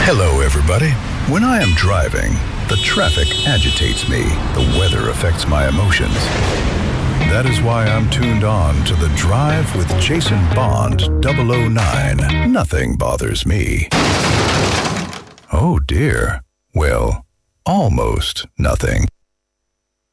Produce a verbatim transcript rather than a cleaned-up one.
Hello, everybody. When I am driving, the traffic agitates me. The weather affects my emotions. That is why I'm tuned on to The Drive with Jason Bond, double oh nine. Nothing bothers me. Oh, dear. Well, almost nothing.